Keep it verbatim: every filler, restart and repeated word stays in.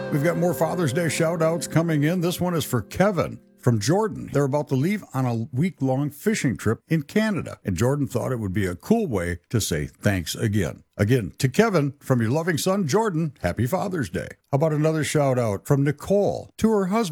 We've got more Father's Day shout-outs coming in. This one is for Kevin from Jordan. They're about to leave on a week-long fishing trip in Canada, and Jordan thought it would be a cool way to say thanks again. Again, to Kevin, from your loving son, Jordan, happy Father's Day. How about another shout-out from Nicole to her husband,